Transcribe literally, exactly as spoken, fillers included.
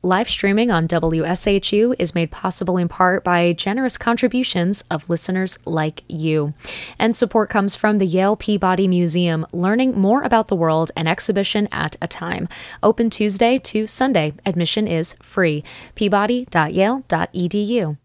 Live streaming on W S H U is made possible in part by generous contributions of listeners like you. And support comes from the Yale Peabody Museum, learning more about the world an exhibition at a time. Open Tuesday to Sunday. Admission is free. peabody dot yale dot e d u.